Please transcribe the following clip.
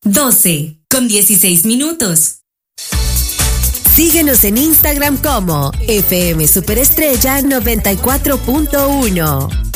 12:16. Síguenos en Instagram como FM Superestrella 94.1.